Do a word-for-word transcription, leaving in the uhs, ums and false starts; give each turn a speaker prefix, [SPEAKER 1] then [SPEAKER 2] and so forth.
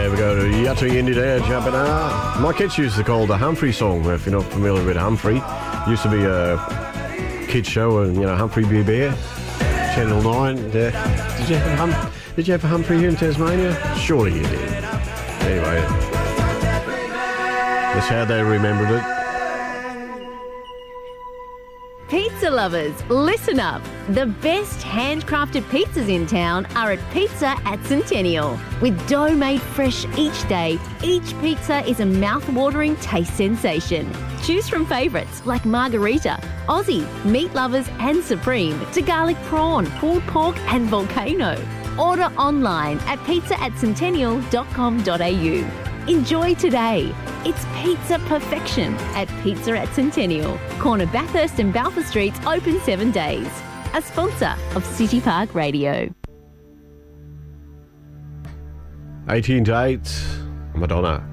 [SPEAKER 1] There we go to Yutty Indy there, jumping out. My kids used to call the Humphrey song, if you're not familiar with Humphrey. Used to be a kids show, and you know, Humphrey Be Bear, Channel nine. Uh, did you have a hum- Did you have a Humphrey here in Tasmania? Surely you did. Anyway, that's how they remembered it.
[SPEAKER 2] Pizza lovers, listen up. The best handcrafted pizzas in town are at Pizza at Centennial. With dough made fresh each day, each pizza is a mouth-watering taste sensation. Choose from favourites like Margarita, Aussie, Meat Lovers and Supreme, to garlic prawn, pulled pork and volcano. Order online at pizza at centennial dot com dot a u. Enjoy today. It's pizza perfection at Pizza at Centennial. Corner Bathurst and Balfour Streets open seven days. A sponsor of City Park Radio.
[SPEAKER 1] eighteen to eight, Madonna.